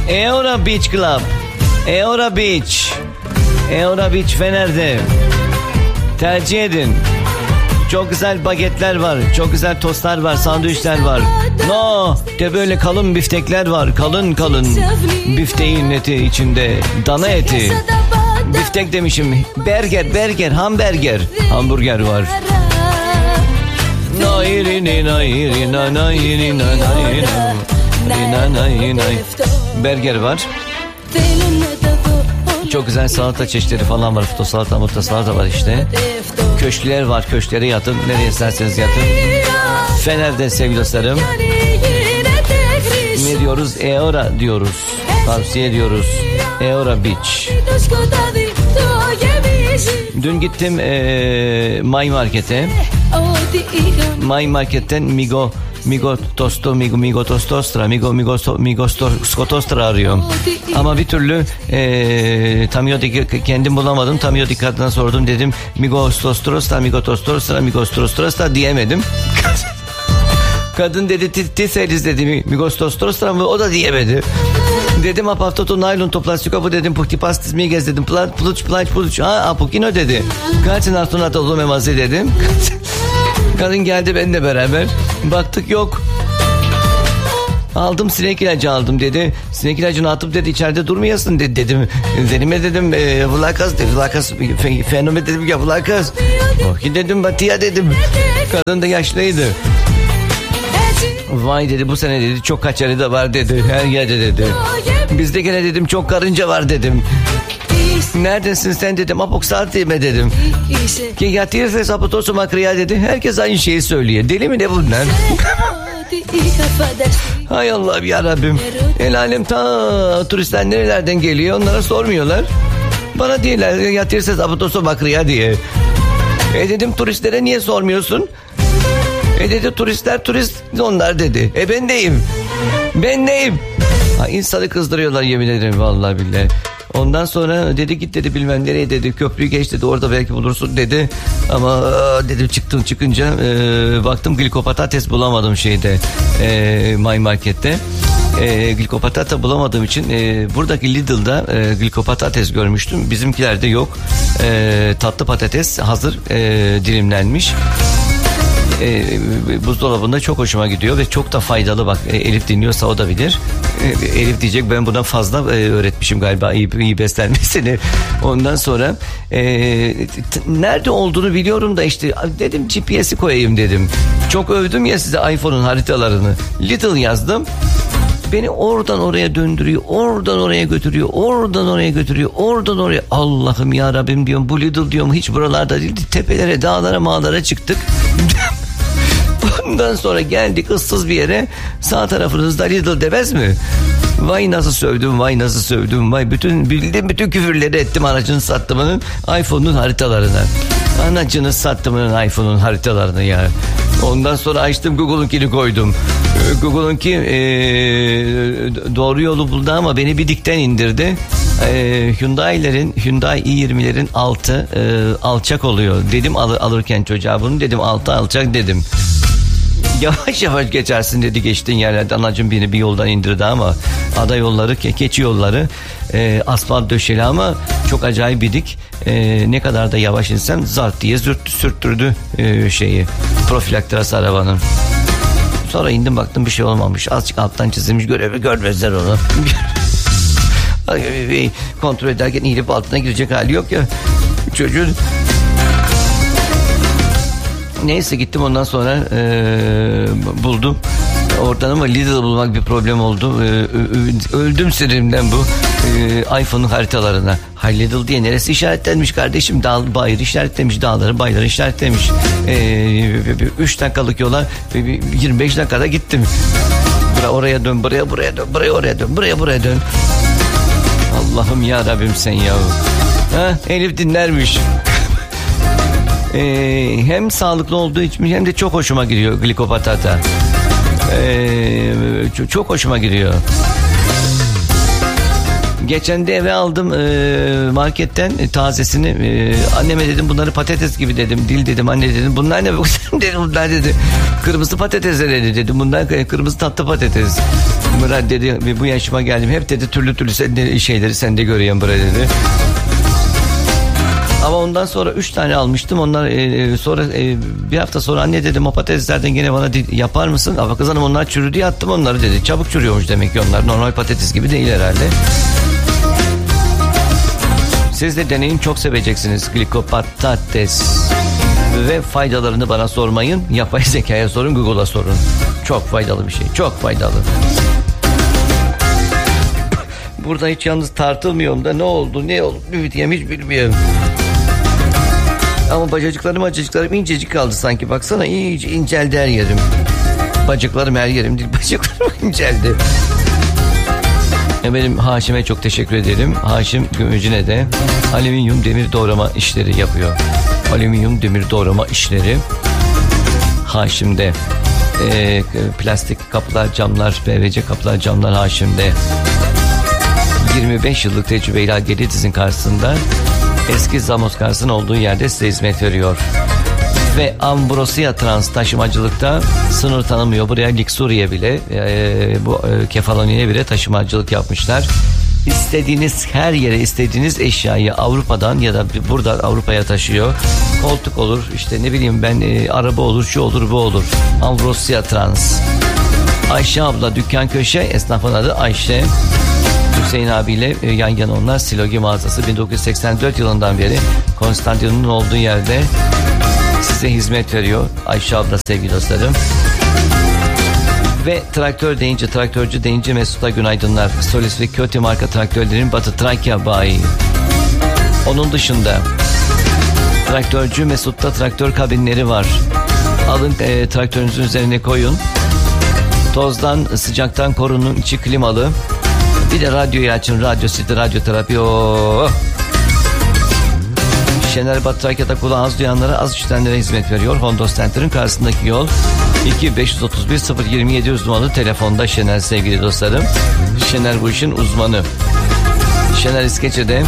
Eora Beach Club. Eora Beach. Eora Beach Fener'de. Tercih edin. Çok güzel bagetler var. Çok güzel tostlar var. Sandviçler var. No. De böyle kalın biftekler var. Kalın kalın. Bifteğin eti içinde. Dana eti. Biftek demişim. Berger. Hamburger. Hamburger var. Berger var. Çok güzel salata çeşitleri falan var. Fıto salata, mutta salata var işte. Köşkler var. Köşklere yatın. Nereye isterseniz yatın. Fener'de sevgili dostlarım. Ne diyoruz? Eora diyoruz. Tavsiye ediyoruz. Eora Beach. Dün gittim My Market'e. My Market'ten Migo Skotostra arıyorum. Ama bir türlü kendim bulamadım. Tamiyodik kadına sordum, dedim Migostostra diyemedim. Kadın dedi Tiseliz dedi Migostostra mı, o da diyemedi. Dedim apaftotu naylon toplastiko bu dedim puktipastis migez dedim puluç apukino dedi. Kaçın astronaut oldum emazı dedim. Kadın geldi benimle beraber. Baktık yok. Aldım sinek ilacı aldım dedi. Sinek ilacını atıp dedi içeride durmayasın dedi. Dedim vlakas fenomen dedim ya vlakas. Oki dedim batıya dedim. Kadın da yaşlıydı. Vay dedi bu sene dedi çok kaçarı da var dedi. Her yerde dedi. Bizde gene dedim çok karınca var dedim. Neredesin sen dedim. Apok saat deme dedim. Ki yatırsa sapotosu makriya dedi. Herkes aynı şeyi söylüyor. Deli mi ne bunlar? Hay Allah'ım ya Rabbim. El alem ta turistler nerelerden geliyor onlara sormuyorlar. Bana diyorlar yatırsa sapotosu makriya diye. Dedim turistlere niye sormuyorsun? Dedi turistler turist onlar dedi. Ben neyim? İnsanı kızdırıyorlar yemin ederim vallahi billahi. Ondan sonra dedi git dedi bilmem nereye dedi köprüyü geç dedi orada belki bulursun dedi. Ama dedim çıkınca baktım glikopatates bulamadım şeyde My Market'te. Glikopatata bulamadığım için buradaki Lidl'da glikopatates görmüştüm. Bizimkilerde yok. Tatlı patates hazır dilimlenmiş. Buzdolabında çok hoşuma gidiyor ve çok da faydalı. Bak Elif dinliyorsa o da bilir. Elif diyecek ben bundan fazla öğretmişim galiba iyi beslenmesini. Ondan sonra nerede olduğunu biliyorum da işte dedim GPS'i koyayım dedim. Çok övdüm ya size iPhone'un haritalarını. Lidl yazdım. Beni oradan oraya döndürüyor, oradan oraya götürüyor, oradan oraya götürüyor, oradan oraya. Allah'ım ya Rabbim diyorum, bu Lidl diyorum hiç buralarda değildi. Tepelere, dağlara, mağlara çıktık. Ondan sonra geldik ıssız bir yere. Sağ tarafınızda Lidl demez mi? Vay nasıl sövdüm, vay bütün küfürleri ettim anacını sattımının iPhone'un haritalarına. Anacını sattımının iPhone'un haritalarını ya. Ondan sonra açtım Google'unkini koydum. Google'unki doğru yolu buldu ama beni bir dikten indirdi. Hyundai i20'lerin altı alçak oluyor. Dedim alırken çocuğa bunu dedim altı alçak dedim. Yavaş yavaş geçersin dedi geçtiğin yerlerde. Anacığım beni bir yoldan indirdi ama ada yolları, keçi yolları asfalt döşeli ama çok acayip bir dik. Ne kadar da yavaş insem zart diye sürttürdü profilaktras arabanın. Sonra indim baktım bir şey olmamış. Azıcık alttan çizilmiş görevi görmezler onu. Kontrol ederken iğrip altına girecek hali yok ya çocuğun. Neyse gittim ondan sonra buldum. Oradan ama Lidl bulmak bir problem oldu. Öldüm sinirimden bu iPhone'un haritalarına. Lidl diye neresi işaretlenmiş kardeşim? Dağ, bayır işaretlemiş, dağları bayları işaretlemiş. 3 dakikalık yola 25 dakikada gittim. Oraya dön, buraya dön, buraya dön. Allah'ım ya Rabbim sen ya. Elif dinlermiş. Hem sağlıklı olduğu için hem de çok hoşuma gidiyor glikopatata. Çok hoşuma gidiyor. Geçen de eve aldım marketten tazesini. Anneme dedim bunları patates gibi dedim. Dil dedim anne dedim. Bunlar ne dedim bunlar dedi. Kırmızı patates dedi. Bunlar kırmızı tatlı patates. Murat dedi bu yaşıma geldim hep dedi türlü şeyleri sende göreyim bre dedi. Ama ondan sonra 3 tane almıştım. Onlar sonra bir hafta sonra anne dedim o patateslerden gene bana yapar mısın? Ama kız hanım onlar çürüdü yattım onları dedi. Çabuk çürüyormuş demek ki onlar. Normal patates gibi değil herhalde. Siz de deneyin çok seveceksiniz glikopatates. Ve faydalarını bana sormayın. Yapay zekaya sorun, Google'a sorun. Çok faydalı bir şey. Çok faydalı. Burada hiç yalnız tartılmıyorum da ne oldu biteyim hiç bilmiyorum. Ama bacacıklarım incecik kaldı sanki. Baksana iyice inceldi her yerim. Bacaklarım her yerim değil. Bacaklarım inceldi. Benim Haşim'e çok teşekkür ederim. Haşim Gümücüne de alüminyum demir doğrama işleri yapıyor. Alüminyum demir doğrama işleri Haşim'de. Plastik kapılar, camlar, PVC kapılar, camlar Haşim'de. 25 yıllık tecrübeyle Geditiz'in karşısında eski Zamos karşısının olduğu yerde size hizmet veriyor. Ve Ambrosia Trans taşımacılıkta sınır tanımıyor. Buraya Liksuriye bile Kefaloni'ye bile taşımacılık yapmışlar. İstediğiniz her yere istediğiniz eşyayı Avrupa'dan ya da buradan Avrupa'ya taşıyor. Koltuk olur işte ne bileyim ben araba olur şu olur bu olur. Ambrosia Trans. Ayşe abla dükkan köşe, esnafın adı Ayşe. Hüseyin abiyle yan yana onlar. Silogi mağazası 1984 yılından beri Konstantin'in olduğu yerde size hizmet veriyor Ayşe abla sevgili dostlarım. Ve traktörcü deyince Mesut'a günaydınlar. Solis ve Kötü marka traktörlerin Batı Trakya bayi. Onun dışında traktörcü Mesut'ta traktör kabinleri var. Alın traktörünüzün üzerine koyun. Tozdan sıcaktan korunun, içi klimalı. Bir de radyoyu açın. Radyo City, radyoterapi. Şener Batı Trakya'da kulağı az duyanlara, az işitenlere hizmet veriyor. Hondos Center'ın karşısındaki yol 2-531-027 numaralı telefonda Şener sevgili dostlarım. Şener bu işin uzmanı. Şener İskeçe'de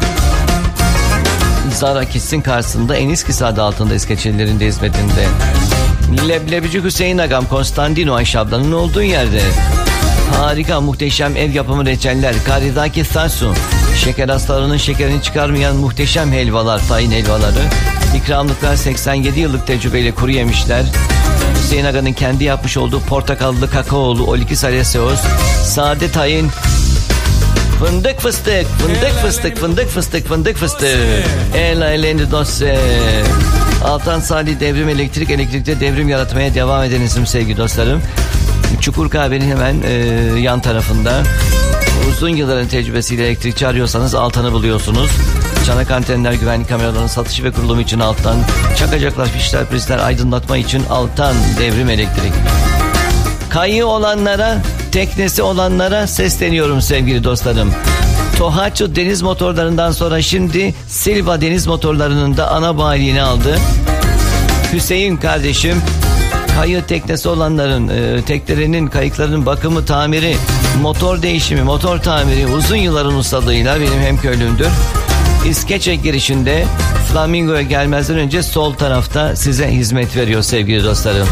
Zara Kiss'in karşısında Eniskisi adı altında İskeçelilerin de hizmetinde. Leblebici Hüseyin Agam Konstantino Ayşe ablanın olduğu yerde. Harika muhteşem ev yapımı reçeller Karidaki Sasu. Şeker hastalarının şekerini çıkarmayan muhteşem helvalar, tayin helvaları. İkramlıklar 87 yıllık tecrübeyle kuru yemişler. Hüseyin Aga'nın kendi yapmış olduğu portakallı kakaolu Olikis Aleseos. Sade tayin. Fındık fıstık, fındık fıstık, fındık fıstık, fındık fıstık. Elendi dosya. Altan Salih Devrim Elektrik'te devrim yaratmaya devam edenizim sevgili dostlarım. Çukur Kahve'nin hemen yan tarafında. Uzun yılların tecrübesiyle elektrikçi arıyorsanız Altan'ı buluyorsunuz. Çanak antenler, güvenlik kameralarının satışı ve kurulumu için Altan. Çakacaklar, fişler, prizler, aydınlatma için Altan Devrim Elektrik. Kayığı olanlara, teknesi olanlara sesleniyorum sevgili dostlarım. Tohatsu deniz motorlarından sonra şimdi Silva deniz motorlarının da ana bayiliğini aldı. Hüseyin kardeşim, kayığı teknesi olanların teknelerinin, kayıklarının bakımı, tamiri, motor değişimi, motor tamiri uzun yılların ustalığıyla benim hemköylümdür. İskeçe girişinde Flamingo'ya gelmezden önce sol tarafta size hizmet veriyor sevgili dostlarım.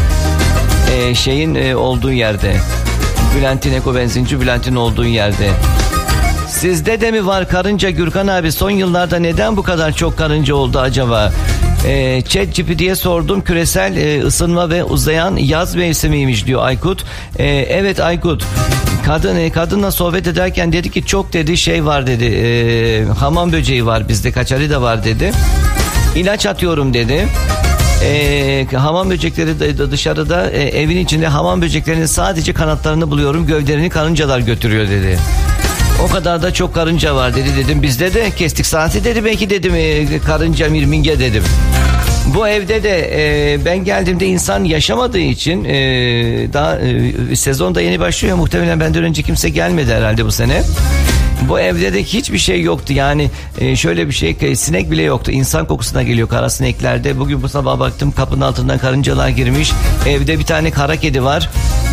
Olduğu yerde, Bülent'in Eko Benzinci Bülent'in olduğu yerde. Sizde de mi var karınca Gürkan abi? Son yıllarda neden bu kadar çok karınca oldu acaba? ChatGPT'ye sordum, küresel ısınma ve uzayan yaz mevsimiymiş diyor Aykut. Evet Aykut, kadınla sohbet ederken dedi ki çok dedi şey var dedi, hamam böceği var bizde, kaçarı da var dedi. İlaç atıyorum dedi. Hamam böcekleri de dışarıda, evin içinde hamam böceklerinin sadece kanatlarını buluyorum, gövdelerini karıncalar götürüyor dedi. O kadar da çok karınca var dedi. Dedim bizde de kestik saati dedi, belki dedim karınca mirminge dedim. Bu evde de ben geldiğimde insan yaşamadığı için daha sezon da yeni başlıyor, muhtemelen benden önce kimse gelmedi herhalde bu sene. Bu evde de hiçbir şey yoktu yani, şöyle bir şey, sinek bile yoktu, insan kokusuna geliyor kara sineklerde. Bugün bu sabah baktım, kapının altından karıncalar girmiş. Evde bir tane kara kedi var.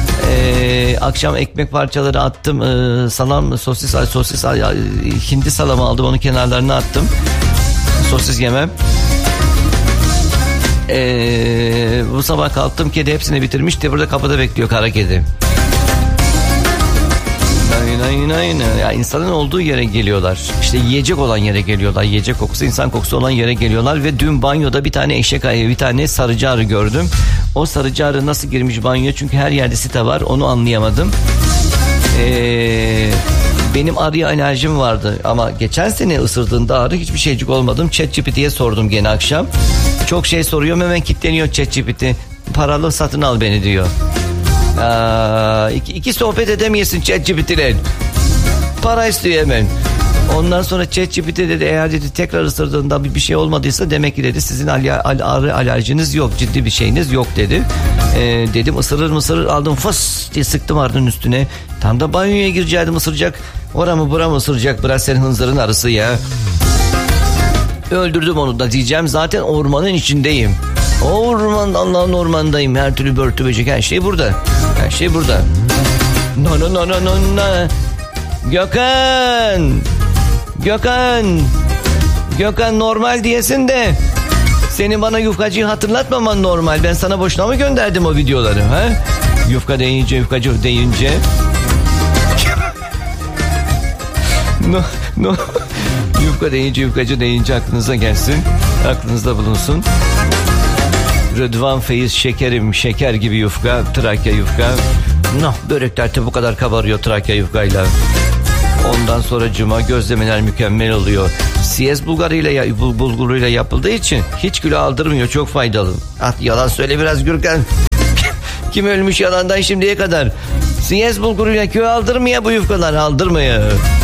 Akşam ekmek parçaları attım, salam, sosis hindi salamı aldım, onu kenarlarına attım, sosis yemem. Bu sabah kalktım, kedi hepsini bitirmiş de burada kapıda bekliyor kara kedi. Ya insanın olduğu yere geliyorlar. İşte yiyecek olan yere geliyorlar. Yiyecek kokusu, insan kokusu olan yere geliyorlar. Ve dün banyoda bir tane eşek ayı, bir tane sarıcı arı gördüm. O sarıcı arı nasıl girmiş banyoya? Çünkü her yerde site var. Onu anlayamadım. Benim arıya alerjim vardı. Ama geçen sene ısırdığında arı hiçbir şeycik olmadım. ChatGPT'ye sordum gene akşam. Çok şey soruyorum, hemen kilitleniyor ChatGPT. Paralı satın al beni diyor. İki sohbet edemeyesin ChatGPT'le. Para istiyor hemen. Ondan sonra ChatGPT dedi, eğer dedi tekrar ısırdığında bir şey olmadıysa demek ki dedi sizin arı alerjiniz yok, ciddi bir şeyiniz yok dedi. Dedim ısırır aldım, fıs diye sıktım arının üstüne. Tam da banyoya gireceğim, ısıracak. Oramı buramı ısıracak, bırak senin hınzırın arısı ya. Öldürdüm onu da diyeceğim, zaten ormanın içindeyim. Allah'ın ormandayım. Her türlü börtü böcek, her şey burada. Her şey burada. No. Gökhan normal diyesin de senin bana yufkacıyı hatırlatmaman normal. Ben sana boşuna mı gönderdim o videoları ha? Yufka deyince, yufkacı deyince. No. Yufka deyince, yufkacı deyince aklınıza gelsin. Aklınızda bulunsun. Rıdvan Feyiz şekerim, şeker gibi yufka, Trakya yufka. Börekler de bu kadar kabarıyor Trakya yufkayla. Ondan sonra cuma gözlemeler mükemmel oluyor. Siyez bulguruyla yapıldığı için hiç kilo aldırmıyor, çok faydalı. Yalan söyle biraz Gürkan. Kim ölmüş yalandan şimdiye kadar? Siyez bulguruyla kilo aldırmıyor bu yufkalar, aldırmıyor.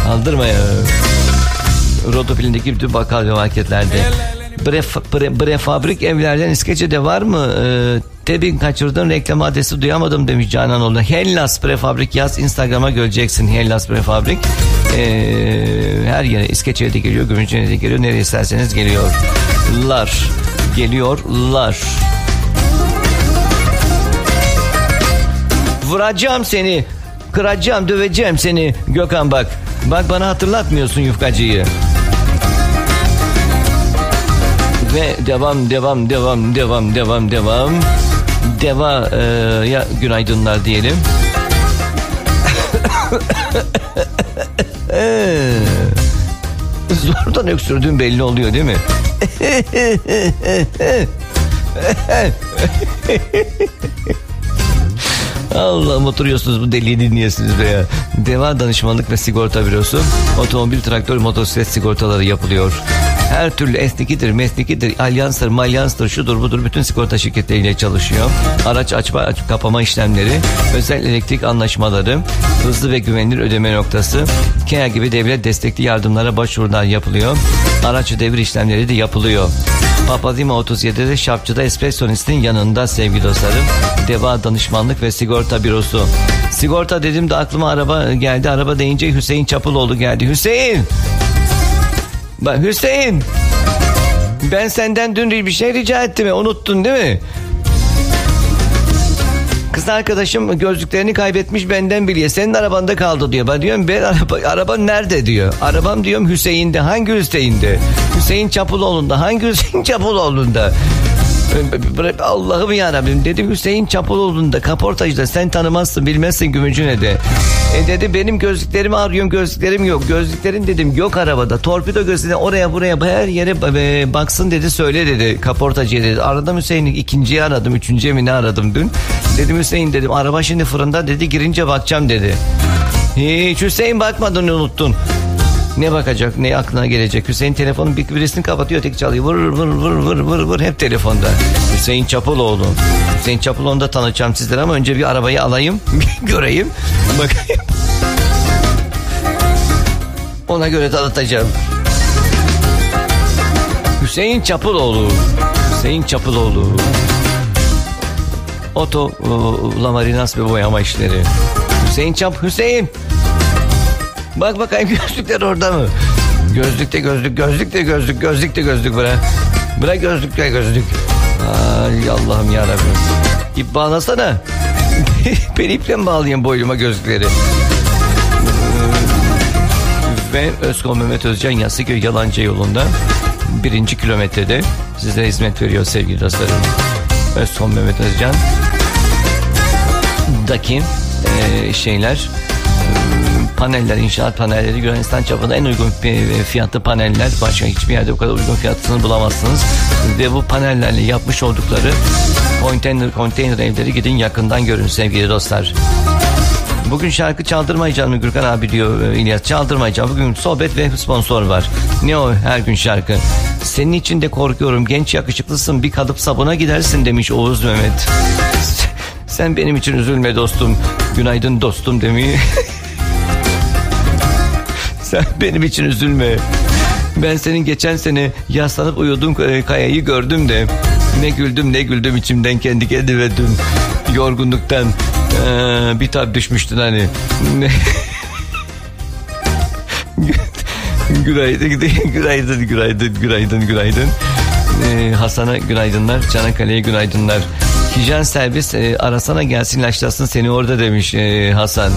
Rodopilindeki bütün bakkal ve marketlerde. Prefabrik evlerden İskeçe'de var mı? Tebin kaçırdın, reklam adresi duyamadım demiş Cananoğlu. Hellas Prefabrik yaz, Instagram'a göreceksin. Hellas Prefabrik her yere, İskeçe'ye de geliyor, Gümüşhane'ye de geliyor, nereye isterseniz geliyorlar. Vuracağım seni, kıracağım, döveceğim seni Gökhan, bak bana hatırlatmıyorsun yufkacıyı. Ve devam. Ya günaydınlar diyelim. Zordan öksürdüğüm belli oluyor değil mi? Allah'ım, oturuyorsunuz bu deliği dinliyorsunuz be ya. Deva Danışmanlık ve Sigorta Bürosu, otomobil, traktör, motosiklet sigortaları yapılıyor. Her türlü esnikidir, mesnikidir, alyanstır, malyanstır, şudur budur, bütün sigorta şirketleriyle çalışıyor. Araç açma kapama işlemleri, özel elektrik anlaşmaları, hızlı ve güvenilir ödeme noktası, KEA gibi devlet destekli yardımlara başvurular yapılıyor. Araç devir işlemleri de yapılıyor. Papazima 37'de Şapçı'da Espressonis'in yanında sevgili dostlarım. Deva Danışmanlık ve Sigorta Bürosu. Sigorta dedim de aklıma araba geldi. Araba deyince Hüseyin Çapıloğlu geldi. Hüseyin! Bak Hüseyin! Ben senden dün bir şey rica ettim. Unuttun değil mi? Kız arkadaşım gözlüklerini kaybetmiş, benden biliyor. Senin arabanda kaldı diyor. Ben diyorum araban nerede diyor. Arabam diyorum Hüseyin'de. Hangi Hüseyin'de? Hüseyin Çapıloğlu'nda. Hangi Hüseyin Çapıloğlu'nda? Allah'ım yarabbim, dedim Hüseyin Çapıloğlu'nda, kaportacıda, sen tanımazsın, bilmezsin Gümüşhane'de. Dedi benim gözlüklerimi arıyorum, gözlüklerim yok. Gözlüklerin dedim yok arabada. Torpido gözüne oraya buraya her yere baksın dedi, söyle dedi kaportacıya dedi. Aradım Hüseyin'i, ikinciyi aradım, üçüncüye mi ne aradım dün. Dedim Hüseyin dedim araba şimdi fırında, dedi girince bakacağım dedi. Hiç Hüseyin bakmadın, unuttun. Ne bakacak, ne aklına gelecek? Hüseyin telefonun birisini kapatıyor, tek çalıyor. Vır hep telefonda. Hüseyin Çapıloğlu. Hüseyin Çapıloğlu'nu da tanıtacağım sizlere ama önce bir arabayı alayım, göreyim, bakayım. Ona göre tanıtacağım. Hüseyin Çapıloğlu. Oto lamarinas ve boyama işleri. Hüseyin. Bak bakayım gözlükler orada mı? Gözlükte gözlük bırak. Bırak gözlükte gözlük. Ay Allah'ım yarabbim. İp bağlasana. Ben iple mi bağlayayım boynuma gözlükleri? Ve Özkol Mehmet Özcan Yassıköy Yalancı yolunda 1. kilometrede sizlere hizmet veriyor sevgili dostlarım. Özkol Mehmet Özcan daki paneller, inşaat panelleri Yunanistan çapında en uygun fiyatlı paneller. Başka hiçbir yerde bu kadar uygun fiyatını bulamazsınız. Ve bu panellerle yapmış oldukları konteyner evleri gidin yakından görün sevgili dostlar. Bugün şarkı çaldırmayacağım mı Gürkan abi diyor İlyas. Çaldırmayacağım. Bugün sohbet ve sponsor var. Ne o her gün şarkı? Senin için de korkuyorum. Genç yakışıklısın. Bir kalıp sabuna gidersin demiş Oğuz Mehmet. Sen benim için üzülme dostum. Günaydın dostum demeyi. Sen benim için üzülme. Ben senin geçen sene yaslanıp uyuduğun kayayı gördüm de ne güldüm içimden kendi kendime dün. Yorgunluktan bir tab düşmüştün hani. Günaydın. Hasan'a günaydınlar. Çanakkale'ye günaydınlar. Hijyen servis arasana gelsin ilaçlasın seni orada demiş Hasan.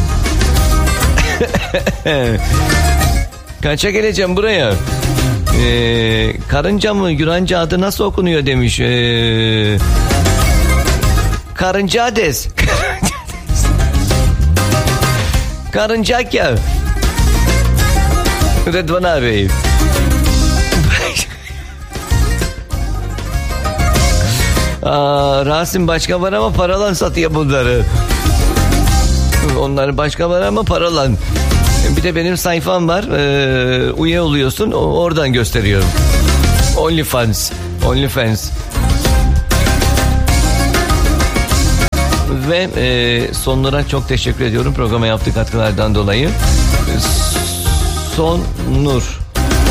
Kaça geleceğim buraya? Karınca mı? Yuranca adı nasıl okunuyor demiş. Karıncades. Karıncakya. Rıdvan abi. Rasim başka var ama paralan satıyor bunları. Onları başka var ama paralan. Bir de benim sayfam var. Üye oluyorsun. Oradan gösteriyorum. OnlyFans. Ve son olarak çok teşekkür ediyorum programa yaptığı katkılardan dolayı. Son Nur.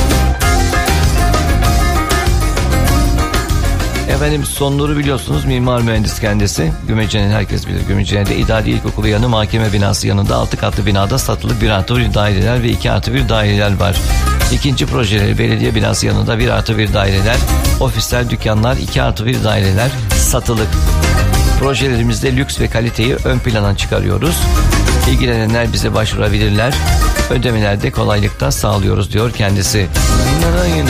Efendim Son Nur'u biliyorsunuz, mimar mühendis kendisi. Gümeci'nin herkes bilir. Gümeci'de İdari İlkokulu yanı mahkeme binası yanında 6 katlı binada satılık 1+1 daireler ve 2+1 daireler var. İkinci projeleri belediye binası yanında 1+1 daireler, ofisler, dükkanlar, 2+1 daireler satılık. Projelerimizde lüks ve kaliteyi ön plana çıkarıyoruz. İlgilenenler bize başvurabilirler. Ödemelerde kolaylıkla sağlıyoruz diyor kendisi.